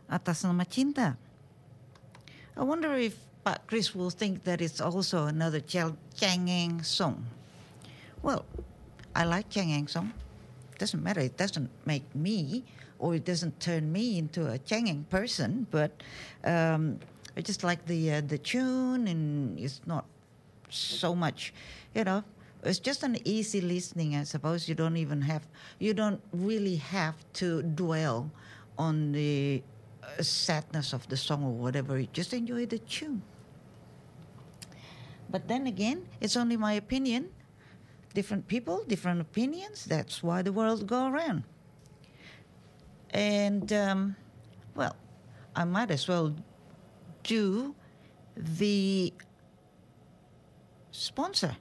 Atas Nama Cinta. I wonder if Pak Chris will think that it's also another Cengeng song. Well, I like Cengeng song. Doesn't matter. It doesn't make me, or it doesn't turn me into a Cengeng person. But I just like the tune, and it's not so much, It's just an easy listening, I suppose. You don't really have to dwell on the sadness of the song or whatever. You just enjoy the tune. But then again, it's only my opinion. Different people, different opinions. That's why the world goes around. And, I might as well do the sponsor.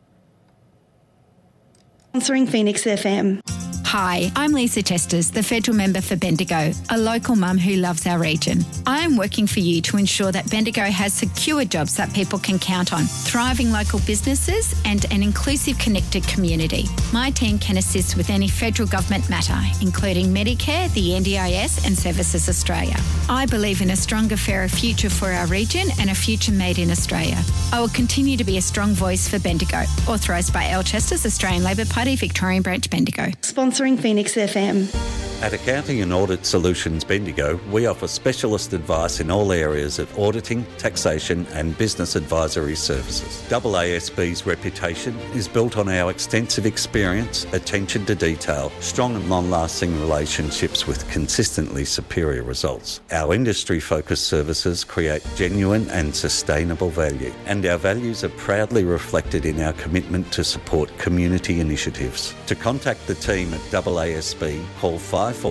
Sponsoring Phoenix FM. Hi, I'm Lisa Testes, the federal member for Bendigo, a local mum who loves our region. I am working for you to ensure that Bendigo has secure jobs that people can count on, thriving local businesses and an inclusive, connected community. My team can assist with any federal government matter, including Medicare, the NDIS and Services Australia. I believe in a stronger, fairer future for our region and a future made in Australia. I will continue to be a strong voice for Bendigo. Authorised by Alchester's Australian Labor Party, Victorian Branch, Bendigo. Sponsoring Phoenix FM. At Accounting and Audit Solutions Bendigo, we offer specialist advice in all areas of auditing, taxation and business advisory services. AASB's reputation is built on our extensive experience, attention to detail, strong and long-lasting relationships with consistently superior results. Our industry-focused services create genuine and sustainable value, and our values are proudly reflected in our commitment to support community initiatives. To contact the team at AASB, call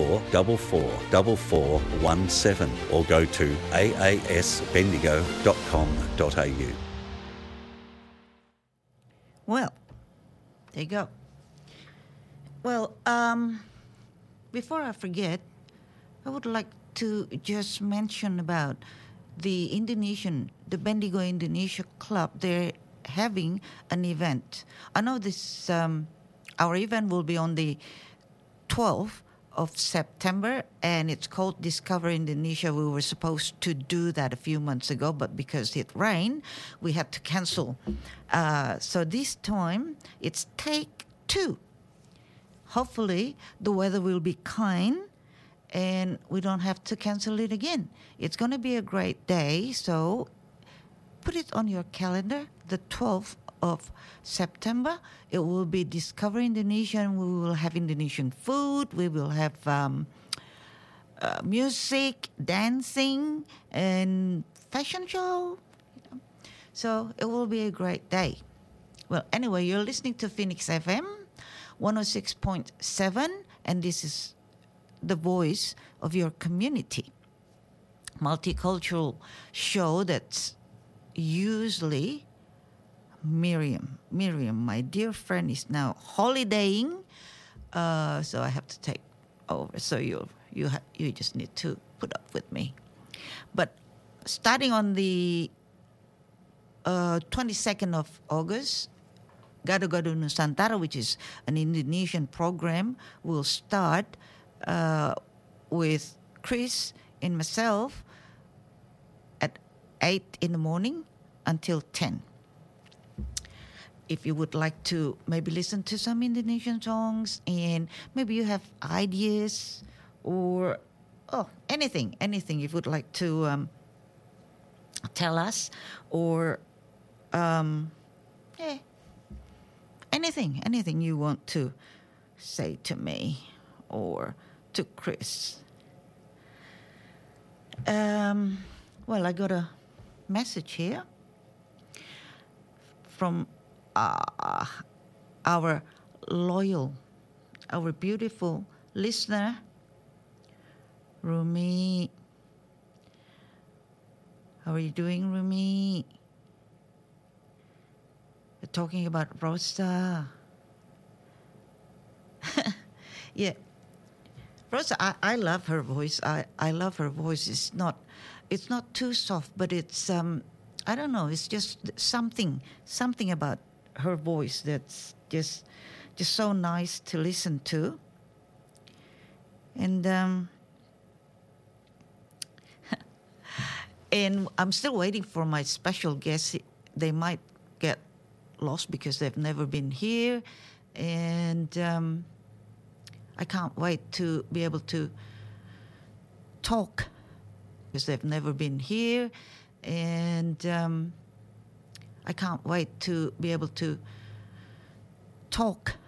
54444417 or go to aasbendigo.com.au. Well, there you go. Well, before I forget, I would like to just mention about the Bendigo Indonesia Club. They're having an event. I know this, our event will be on the 12th of September, and it's called Discover Indonesia. We were supposed to do that a few months ago, but because it rained, we had to cancel. So this time, it's take 2. Hopefully, the weather will be kind, and we don't have to cancel it again. It's going to be a great day, so put it on your calendar, the 12th of September. It will be Discover Indonesia, and we will have Indonesian food. We will have music, dancing, and fashion show. So it will be a great day. Well, anyway, you're listening to Phoenix FM 106.7, and this is the voice of your community. Multicultural show that's usually Miriam, my dear friend, is now holidaying, so I have to take over. So you just need to put up with me. But starting on the 22nd of August, Gado-Gado Nusantara, which is an Indonesian program, will start with Chris and myself at 8 in the morning until 10. If you would like to maybe listen to some Indonesian songs, and maybe you have ideas or anything you would like to tell us, or anything you want to say to me or to Chris. Well, I got a message here from our beautiful listener, Rumi. How are you doing, Rumi? We're talking about Rosa. Yeah. Rosa, I love her voice. I love her voice. It's not too soft, but it's I don't know. It's just something about her voice that's just so nice to listen to. And And I'm still waiting for my special guests. They might get lost because they've never been here. And I can't wait to be able to talk because they've never been here. And I can't wait to be able to talk